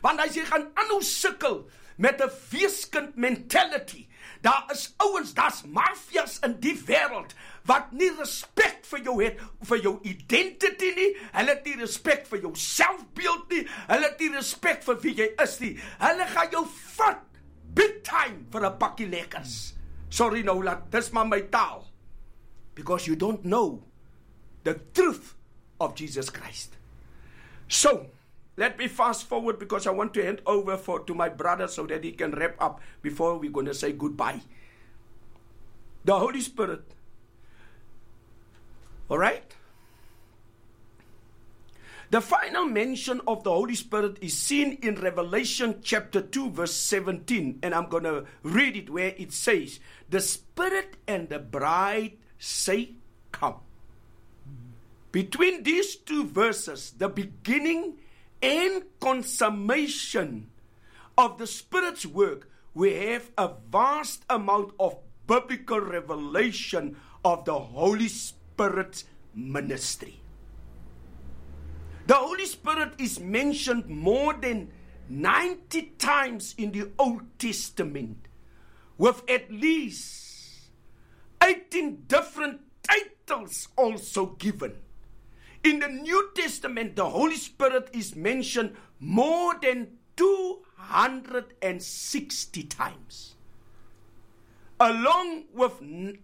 want hy sê, gaan aanhou sukkel met 'n weeskind mentality. Daar is ouens, daar's mafias in die wêreld, wat nie respek vir jou het, vir jou identity nie, hulle het nie respek vir jou selfbeeld nie, hulle het nie respek vir wie jy is nie, hulle gaan jou vat, big time, vir 'n pakkie lekkers. Sorry nou, dis maar my taal, because you don't know the truth of Jesus Christ. So, let me fast forward, because I want to hand over to my brother so that he can wrap up before we're going to say goodbye. The Holy Spirit. All right? The final mention of the Holy Spirit is seen in Revelation chapter 2 verse 17. And I'm going to read it where it says, the Spirit and the bride say, come. Between these two verses, the beginning and consummation of the Spirit's work, we have a vast amount of biblical revelation of the Holy Spirit's ministry. The Holy Spirit is mentioned more than 90 times in the Old Testament, with at least 18 different titles also given. In the New Testament, the Holy Spirit is mentioned more than 260 times, along with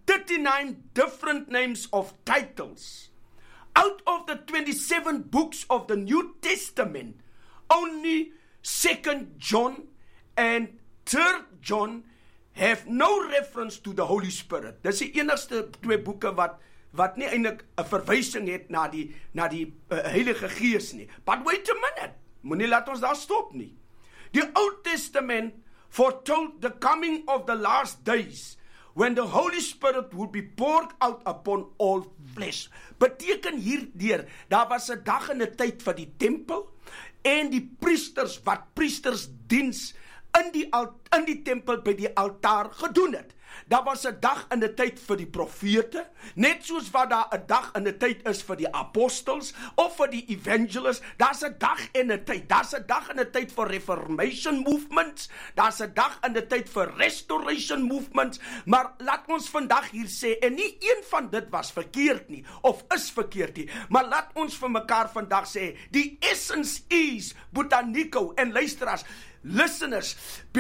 39 different names of titles. Out of the 27 books of the New Testament, only 2 John and 3 John have no reference to the Holy Spirit. Dis die enigste twee boeke wat nie eintlik 'n verwysing het na die Heilige Gees nie. But wait a minute, moenie laat ons daar stop nie. The Old Testament foretold the coming of the last days, when the Holy Spirit would be poured out upon all flesh. Beteken hierdeur, daar was 'n dag en 'n tyd vir die tempel, en die priesters wat priestersdiens in die tempel by die altaar gedoen het. Daar was 'n dag en 'n tyd vir die profete, net soos wat daar 'n dag en 'n tyd is vir die apostels, of vir die evangelists. Daar's 'n dag en 'n tyd. Daar's 'n dag en 'n tyd vir reformation movements, daar's 'n dag en 'n tyd vir restoration movements, maar laat ons vandag hier sê, en nie een van dit was verkeerd nie, of is verkeerd nie, maar laat ons vir mekaar vandag sê, die essence is, Botaniko en luisteraars, listeners,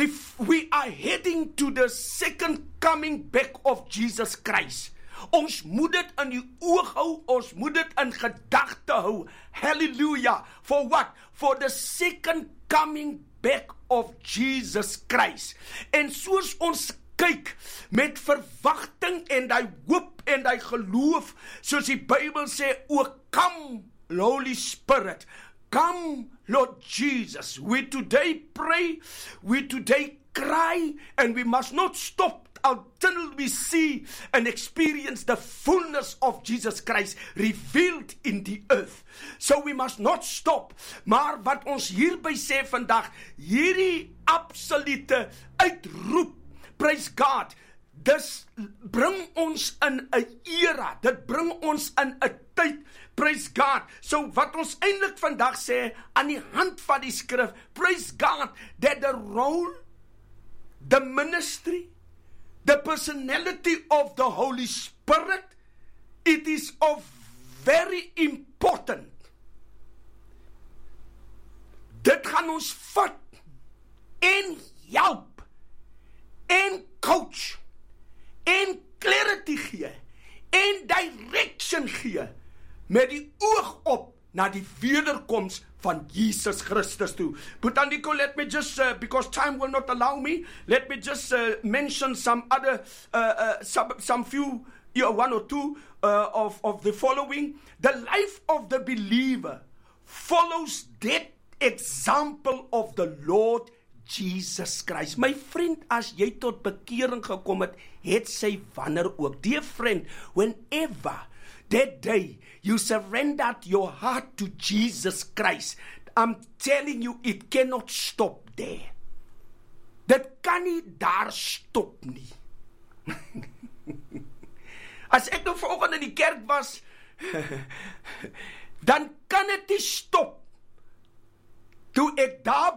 we are heading to the second coming back of Jesus Christ. Ons moet dit in die oog hou, ons moet dit in gedagte hou. Hallelujah. For what? For the second coming back of Jesus Christ. En soos ons kyk met verwagting en die hoop en die geloof, soos die Bybel sê, o come, Holy Spirit, come, Lord Jesus. We today pray, we today cry, and we must not stop until we see and experience the fullness of Jesus Christ revealed in the earth. So we must not stop. Maar wat ons hierby sê vandag, hierdie absolute uitroep, praise God, dis bring ons in 'n era, dit bring ons in 'n tyd, praise God. So wat ons eintlik vandag sê, aan die hand van die skrif, praise God, that the role, the ministry, the personality of the Holy Spirit, it is of very important. Dit gaan ons vat en help en coach en clarity gee en direction gee met die oog op na die wederkoms van Jesus Christus toe. Botaniko, let me just, because time will not allow me, let me just mention some other, some few, one or two of the following. The life of the believer follows that example of the Lord Jesus Christ. My friend, as jy tot bekering gekom het sy wanneer ook. Dear friend, whenever that day you surrendered your heart to Jesus Christ, I'm telling you, it cannot stop there. Dit kan nie daar stop nie. As ek nou vanoggend in die kerk was, dan kan dit nie stop. Toe ek daar